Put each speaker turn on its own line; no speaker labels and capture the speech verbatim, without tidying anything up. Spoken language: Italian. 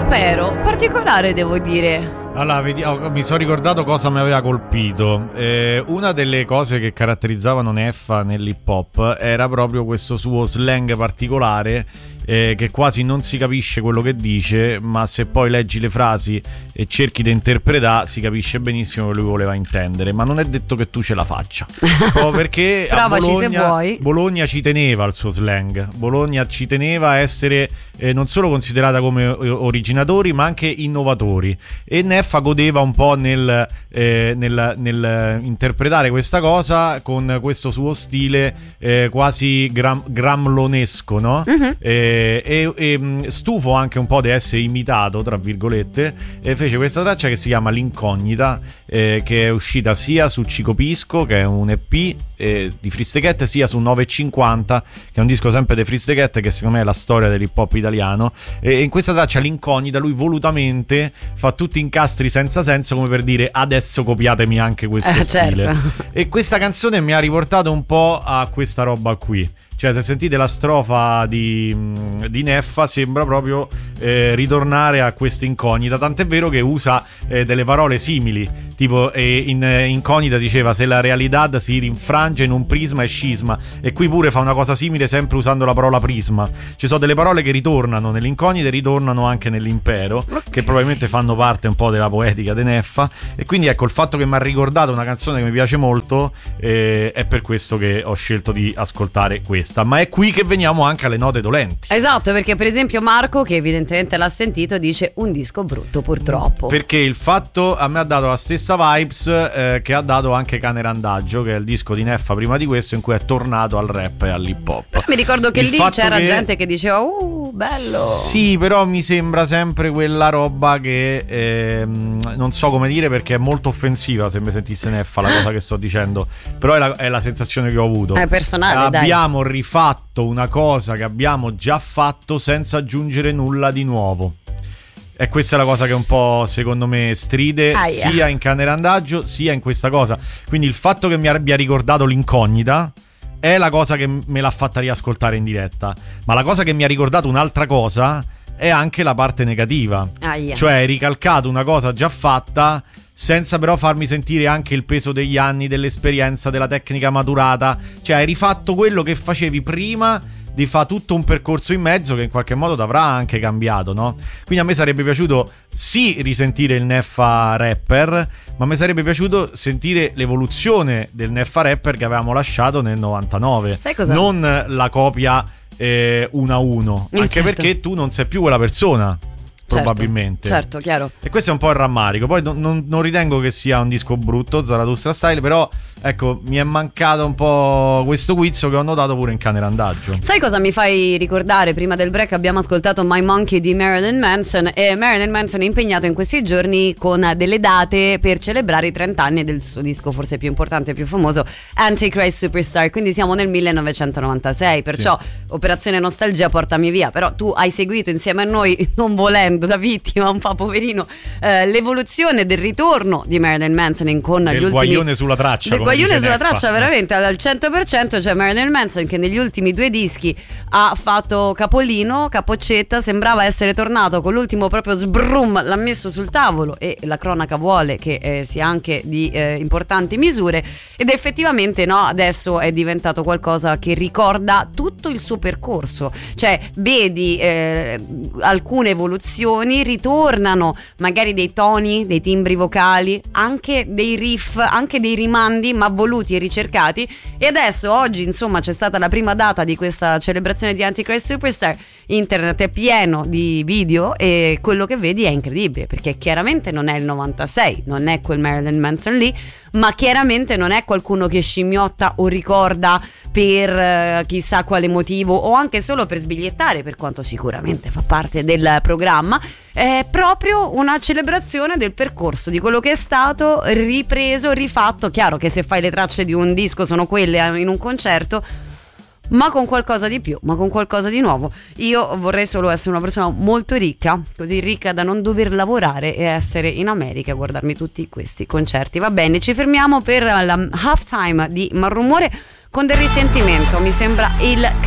impero particolare, devo dire.
Allora, vedi, oh, mi sono ricordato cosa mi aveva colpito. Eh, una delle cose che caratterizzavano Neffa nell'hip hop era proprio questo suo slang particolare, eh, che quasi non si capisce quello che dice, ma se poi leggi le frasi e cerchi di interpretare si capisce benissimo che lui voleva intendere. Ma non è detto che tu ce la faccia, oh, perché a Bologna,
se vuoi.
Bologna ci teneva al suo slang. Bologna ci teneva a essere eh, non solo considerata come originatori, ma anche innovatori. E Neffa godeva un po' nel, eh, nel, nel interpretare questa cosa con questo suo stile eh, quasi gram, gramlonesco, no? Uh-huh. Eh, e, e stufo anche un po' di essere imitato, tra virgolette, e fece questa traccia che si chiama L'Incognita, eh, che è uscita sia su Ci Copisco, che è un E P eh, di Freeze the Cat, sia su nove e cinquanta, che è un disco sempre di Freeze the Cat, che secondo me è la storia dell'hip hop italiano. E in questa traccia L'Incognita lui volutamente fa tutti incastri senza senso, come per dire adesso copiatemi anche questo
eh,
stile,
certo.
E questa canzone mi ha riportato un po' a questa roba qui. Cioè, se sentite la strofa di, di Neffa, sembra proprio eh, ritornare a questa incognita. Tant'è vero che usa eh, delle parole simili. Tipo, eh, in eh, Incognita diceva: se la realidad si rinfrange in un prisma è scisma. E qui pure fa una cosa simile, sempre usando la parola prisma. Ci sono delle parole che ritornano nell'incognita e ritornano anche nell'impero, okay, che probabilmente fanno parte un po' della poetica di Neffa. E quindi ecco, il fatto che mi ha ricordato una canzone che mi piace molto, eh, è per questo che ho scelto di ascoltare questa. Ma è qui che veniamo anche alle note dolenti.
Esatto, perché per esempio Marco, che evidentemente l'ha sentito, dice un disco brutto purtroppo.
Perché il fatto a me ha dato la stessa vibes eh, che ha dato anche Cane Randaggio, che è il disco di Neffa prima di questo, in cui è tornato al rap e all'hip hop.
Però mi ricordo che
il
lì c'era che... gente che diceva uh bello.
Sì, però mi sembra sempre quella roba che eh, non so come dire, perché è molto offensiva se mi sentisse Neffa la cosa che sto dicendo. Però è la, è la sensazione che ho avuto.
È personale,
abbiamo
dai.
rifatto una cosa che abbiamo già fatto senza aggiungere nulla di nuovo. E questa è la cosa che un po' secondo me stride Aia. sia in Cane Randaggio sia in questa cosa. Quindi il fatto che mi abbia ricordato L'Incognita è la cosa che me l'ha fatta riascoltare in diretta. Ma la cosa che mi ha ricordato un'altra cosa è anche la parte negativa.
Aia.
Cioè hai ricalcato una cosa già fatta senza però farmi sentire anche il peso degli anni, dell'esperienza, della tecnica maturata. Cioè hai rifatto quello che facevi prima di fa tutto un percorso in mezzo che in qualche modo t'avrà anche cambiato, no? Quindi a me sarebbe piaciuto sì risentire il Neffa rapper, ma mi sarebbe piaciuto sentire l'evoluzione del Neffa rapper che avevamo lasciato nel novantanove.
Sai cosa?
Non la copia eh, uno a uno,
eh,
anche
certo.
perché tu non sei più quella persona. Probabilmente.
Certo, chiaro.
E questo è un po' il rammarico. Poi non, non, non ritengo che sia un disco brutto, Zarathustra Style, però ecco, mi è mancato un po' questo guizzo che ho notato pure in Cane Randaggio.
Sai cosa mi fai ricordare? Prima del break abbiamo ascoltato My Monkey di Marilyn Manson, e Marilyn Manson è impegnato in questi giorni con delle date per celebrare i trenta anni del suo disco forse più importante e più famoso, Antichrist Superstar. Quindi siamo nel millenovecentonovantasei, perciò sì. Operazione Nostalgia, portami via. Però tu hai seguito insieme a noi, non volendo, da vittima un po' poverino, eh, l'evoluzione del ritorno di Marilyn Manson con
del
gli ultimi
guaglione sulla traccia,
del guaglione sulla
Neffa.
traccia veramente al cento per cento. C'è Marilyn Manson che negli ultimi due dischi ha fatto capolino, capoccetta, sembrava essere tornato con l'ultimo proprio sbrum, l'ha messo sul tavolo e la cronaca vuole che eh, sia anche di eh, importanti misure, ed effettivamente no, adesso è diventato qualcosa che ricorda tutto il suo percorso. Cioè vedi eh, alcune evoluzioni, ritornano magari dei toni, dei timbri vocali, anche dei riff, anche dei rimandi ma voluti e ricercati. E adesso oggi insomma c'è stata la prima data di questa celebrazione di Antichrist Superstar. Internet è pieno di video e quello che vedi è incredibile, perché chiaramente non è il novantasei, non è quel Marilyn Manson lì, ma chiaramente non è qualcuno che scimmiotta o ricorda per uh, chissà quale motivo, o anche solo per sbigliettare, per quanto sicuramente fa parte del programma. È proprio una celebrazione del percorso, di quello che è stato ripreso, rifatto. Chiaro che se fai le tracce di un disco sono quelle in un concerto, ma con qualcosa di più, ma con qualcosa di nuovo. Io vorrei solo essere una persona molto ricca, così ricca da non dover lavorare e essere in America a guardarmi tutti questi concerti. Va bene, ci fermiamo per la halftime di Malrumore con del risentimento. Mi sembra il